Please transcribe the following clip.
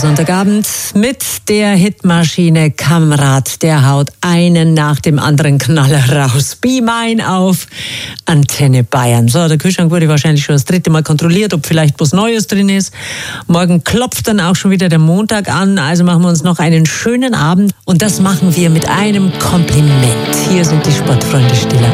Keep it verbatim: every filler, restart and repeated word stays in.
Sonntagabend mit der Hitmaschine Kamrat. Der haut einen nach dem anderen Knaller raus. Be Mine auf Antenne Bayern. So, der Kühlschrank wurde wahrscheinlich schon das dritte Mal kontrolliert, ob vielleicht was Neues drin ist. Morgen klopft dann auch schon wieder der Montag an. Also machen wir uns noch einen schönen Abend. Und das machen wir mit einem Kompliment. Hier sind die Sportfreunde Stiller.